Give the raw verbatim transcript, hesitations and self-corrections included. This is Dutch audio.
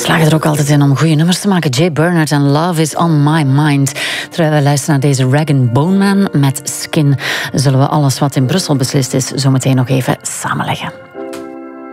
slagen er ook altijd in om goede nummers te maken. Jay Bernard en Love is on my mind. Terwijl we luisteren naar deze Rag and Bone Man met Skin, zullen we alles wat in Brussel beslist is zo meteen nog even samenleggen.